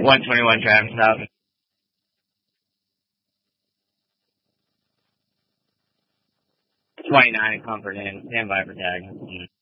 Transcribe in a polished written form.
121 Travis out. 29 Comfort Inn. Stand by for tag.